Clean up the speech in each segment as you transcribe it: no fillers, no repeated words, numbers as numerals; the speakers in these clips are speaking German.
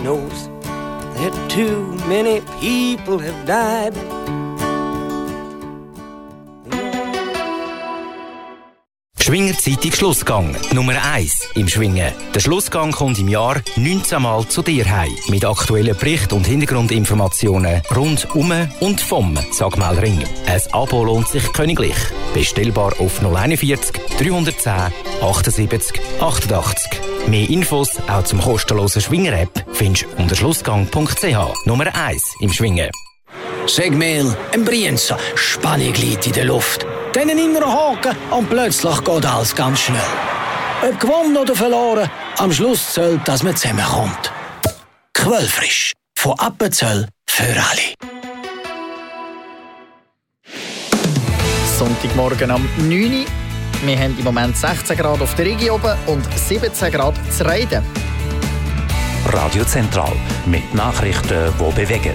knows that too many people have died. Schwinger Zeitung Schlussgang, Nummer 1 im Schwingen. Der Schlussgang kommt im Jahr 19 Mal zu dir heim. Mit aktuellen Berichten und Hintergrundinformationen rund um und vom Sagmeldring. Ein Abo lohnt sich königlich. Bestellbar auf 041 310 78 88. Mehr Infos auch zum kostenlosen Schwinger-App findest du unter schlussgang.ch. Nummer 1 im Schwingen. Segmehl, ein Brienza, Spannung liegt in der Luft. Dann ein innerer Haken und plötzlich geht alles ganz schnell. Ob gewonnen oder verloren, am Schluss zählt, dass man zusammenkommt. Quellfrisch, von Appenzell für alle. Sonntagmorgen am 9 Uhr. Wir haben im Moment 16 Grad auf der Rigi oben und 17 Grad zu Reiden. Radio Zentral mit Nachrichten, die bewegen.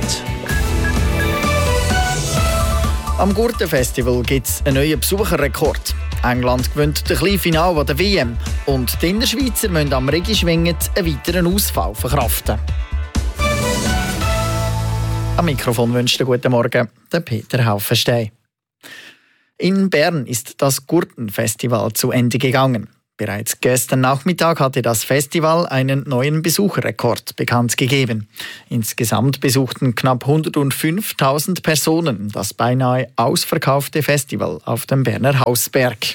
Am Gurtenfestival gibt es einen neuen Besucherrekord. England gewinnt das kleine Finale der WM und die Innerschweizer müssen am Rigi schwingend einen weiteren Ausfall verkraften. Am Mikrofon wünscht einen guten Morgen der Peter Haufenstein. In Bern ist das Gurtenfestival zu Ende gegangen. Bereits gestern Nachmittag hatte das Festival einen neuen Besucherrekord bekannt gegeben. Insgesamt besuchten knapp 105.000 Personen das beinahe ausverkaufte Festival auf dem Berner Hausberg.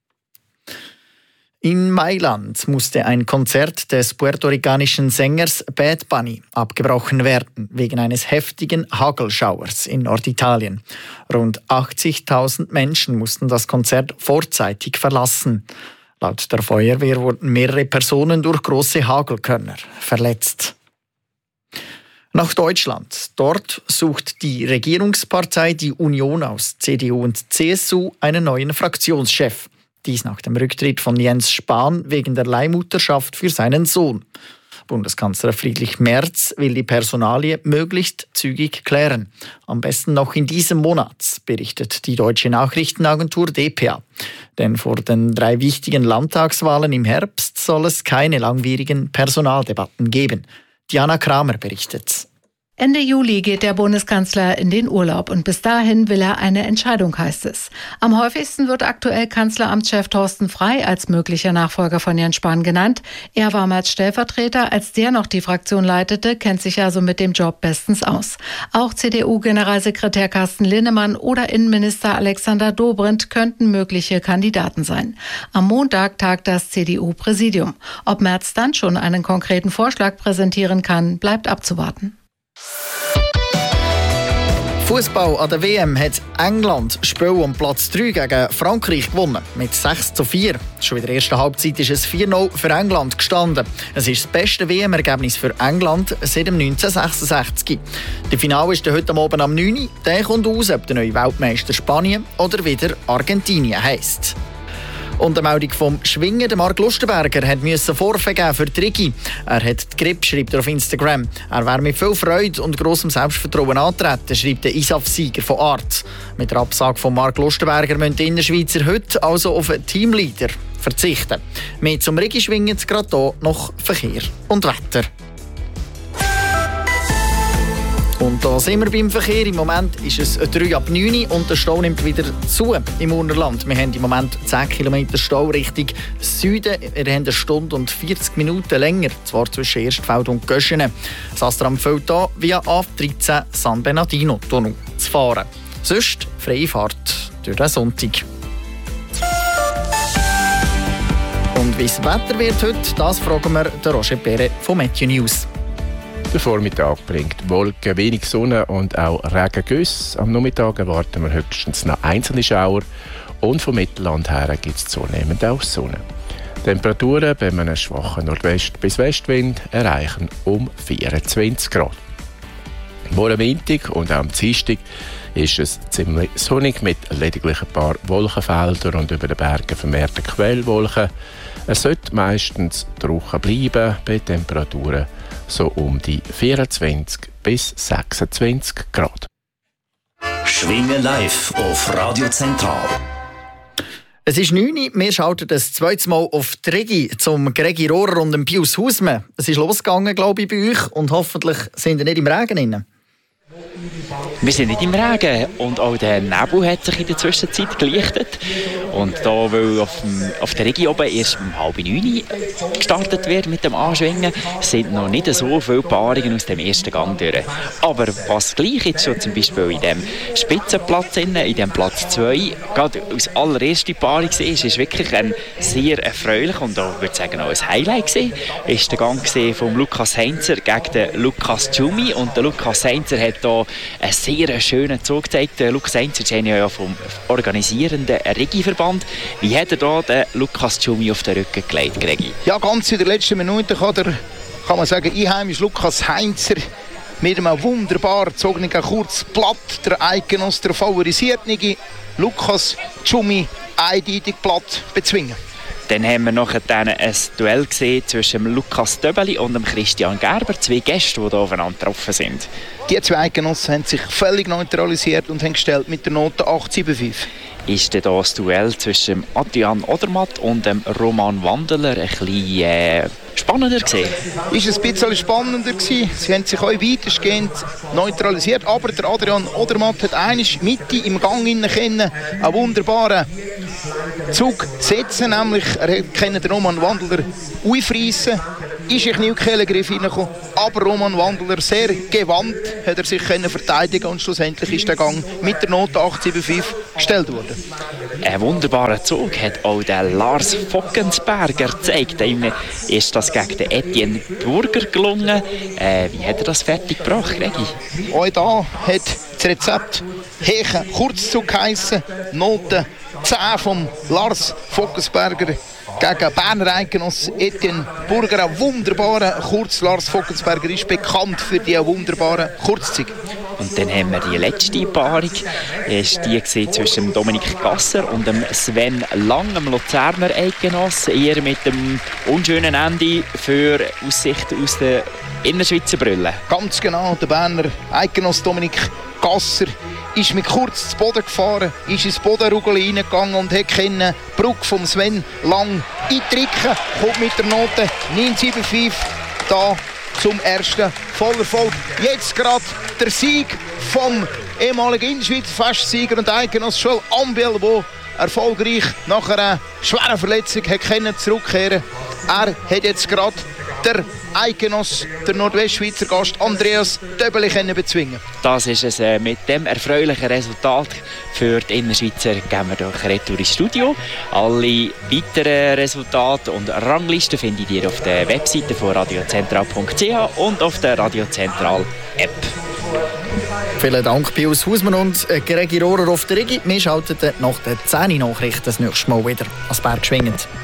In Mailand musste ein Konzert des puerto-ricanischen Sängers Bad Bunny abgebrochen werden, wegen eines heftigen Hagelschauers in Norditalien. Rund 80.000 Menschen mussten das Konzert vorzeitig verlassen. Laut der Feuerwehr wurden mehrere Personen durch große Hagelkörner verletzt. Nach Deutschland. Dort sucht die Regierungspartei Die Union aus CDU und CSU einen neuen Fraktionschef. Dies nach dem Rücktritt von Jens Spahn wegen der Leihmutterschaft für seinen Sohn. Bundeskanzler Friedrich Merz will die Personalie möglichst zügig klären. Am besten noch in diesem Monat, berichtet die deutsche Nachrichtenagentur dpa. Denn vor den 3 wichtigen Landtagswahlen im Herbst soll es keine langwierigen Personaldebatten geben. Diana Kramer berichtet. Ende Juli geht der Bundeskanzler in den Urlaub und bis dahin will er eine Entscheidung, heißt es. Am häufigsten wird aktuell Kanzleramtschef Thorsten Frey als möglicher Nachfolger von Jens Spahn genannt. Er war als Stellvertreter, als der noch die Fraktion leitete, kennt sich also mit dem Job bestens aus. Auch CDU-Generalsekretär Carsten Linnemann oder Innenminister Alexander Dobrindt könnten mögliche Kandidaten sein. Am Montag tagt das CDU-Präsidium. Ob Merz dann schon einen konkreten Vorschlag präsentieren kann, bleibt abzuwarten. Fußball an der WM hat England Spiel um Platz 3 gegen Frankreich gewonnen. Mit 6:4. Schon in der ersten Halbzeit ist es 4:0 für England gestanden. Es ist das beste WM-Ergebnis für England seit 1966. Das Finale ist heute Abend am 9 Uhr. Dann kommt aus, ob der neue Weltmeister Spanien oder wieder Argentinien heisst. Und eine Meldung vom Schwingen. Der Marc Lustenberger musste Vorfälle geben für die Rigi. Er hat die Grippe, schreibt er auf Instagram. Er wäre mit viel Freude und grossem Selbstvertrauen antreten, schreibt der ISAF-Sieger von Art. Mit der Absage von Marc Lustenberger müssen die Innerschweizer heute also auf einen Teamleader verzichten. Mehr zum Rigi schwingen gerade hier noch Verkehr und Wetter. Und da sind wir beim Verkehr. Im Moment ist es 8:03 und der Stau nimmt wieder zu im Urnerland. Wir haben im Moment 10 Kilometer Stau Richtung Süden. Wir haben 1 Stunde und 40 Minuten länger, zwar zwischen Erstfeld und Göschenen. Das Astra empfiehlt hier via A13 San Bernardino-Tunnel zu fahren. Sonst freie Fahrt durch den Sonntag. Und wie das Wetter wird heute, das fragen wir den Roger Perret von Meteo News. Der Vormittag bringt Wolken, wenig Sonne und auch Regengüsse. Am Nachmittag erwarten wir höchstens noch einzelne Schauer und vom Mittelland her gibt es zunehmend auch Sonne. Temperaturen bei einem schwachen Nordwest- bis Westwind erreichen um 24 Grad. Morgen Montag und auch am Dienstag ist es ziemlich sonnig mit lediglich ein paar Wolkenfeldern und über den Bergen vermehrte Quellwolken. Es sollte meistens trocken bleiben bei Temperaturen so um die 24 bis 26 Grad. Schwingen live auf Radio Zentral. Es ist 9 Uhr, wir schalten das zweite Mal auf die Regi zum Gregi Rohrer und dem Pius Hausmann. Es ist losgegangen, glaube ich, bei euch und hoffentlich sind ihr nicht im Regen drin. Wir sind nicht im Regen und auch der Nebel hat sich in der Zwischenzeit gelichtet. Und da, weil auf der Regi oben erst um 8:30 gestartet wird mit dem Anschwingen, sind noch nicht so viele Paarungen aus dem ersten Gang durch. Aber was gleich jetzt schon zum Beispiel in dem Spitzenplatz, in dem Platz 2, gerade als allererste Paarung war, ist wirklich ein sehr erfreulich und auch, würde ich sagen, auch ein Highlight gewesen. Ist der Gang von Lukas Heinzer gegen den Lukas Tschumi. Und der Lukas Heinzer hat hier einen sehr schönen Zug gezeigt. Lukas Heinzer ist ja vom organisierenden Regi-Verband. Wie hat er da den Lukas Tschumi auf den Rücken gelegt, Gregi? Ja, ganz in der letzten Minute kann man sagen, einheimisch Lukas Heinzer mit einem wunderbar gezogenen Kurzblatt, der Eidgenoss, der favorisierte Lukas Tschumi eindeutig platt bezwingen. Dann haben wir nachher ein Duell gesehen zwischen Lukas Döbeli und Christian Gerber, 2 Gäste, die hier aufeinander getroffen sind. Die 2 Eidgenossen haben sich völlig neutralisiert und haben gestellt mit der Note 8,75. Ist dann das Duell zwischen Adrian Odermatt und Roman Wandeler ein bisschen spannender gewesen? Ist ein bisschen spannender gewesen. Sie haben sich auch weitestgehend neutralisiert, aber der Adrian Odermatt hat einmal Mitte im Gang einen wunderbaren Zug setzen, nämlich er kann den Roman Wandeler aufreissen, ist in Kniekehlegriff hineingekommen, aber Roman Wandeler sehr gewandt hat er sich verteidigen und schlussendlich ist der Gang mit der Note 8,75 gestellt worden. Ein wunderbarer Zug hat auch der Lars Fockensberger gezeigt. Ihm ist das gegen den Etienne Burger gelungen. Wie hat er das fertig gebracht, Regi? Auch da hat das Rezept Hechen Kurzzug geheissen, Note 10 von Lars Fockensberger gegen Berner Eidgenoss Etienne Burger. Ein wunderbarer Kurz. Lars Fockensberger ist bekannt für die wunderbaren Kurzzüge. Und dann haben wir die letzte Paarung, ist die zwischen Dominik Gasser und dem Sven Lang, dem Luzerner Eidgenoss, eher mit dem unschönen Ende für Aussicht aus der Innerschweizer Brille. Ganz genau, der Berner Eidgenoss Dominik Gasser ist mit kurz zu Boden gefahren, ist ins Bodenrugel reingegangen und hat die Brücke vom Sven Lang eintricken, kommt mit der Note 9,75 da zum ersten Vollerfolg. Jetzt gerade der Sieg vom ehemaligen Innerschweizer Festsieger und Eidgenoss Joel Ambiel, der erfolgreich nach einer schweren Verletzung zurückkehren konnte. Er hat jetzt gerade der Eidgenoss, der Nordwestschweizer Gast Andreas Döbeli bezwingen. Das ist es mit dem erfreulichen Resultat für die Innerschweizer. Gehen wir doch retour ins Studio. Alle weiteren Resultate und Ranglisten findet ihr auf der Webseite von radiozentral.ch und auf der Radio Zentral-App. Vielen Dank, Pius Hausmann und Gregi Rohrer auf der Regi. Wir schalten nach den 10 Nachrichten das nächste Mal wieder ans Berg schwingend.